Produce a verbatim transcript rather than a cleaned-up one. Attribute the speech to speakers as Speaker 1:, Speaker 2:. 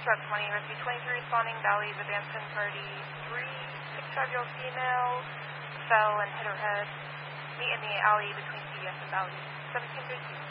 Speaker 1: Truck twenty, Rescue twenty-three responding, Valley of Advancement Party three, sixty-five-year-old female, fell and hit her head. Meet in the alley between C V S and Valley, seventeen thirty-two.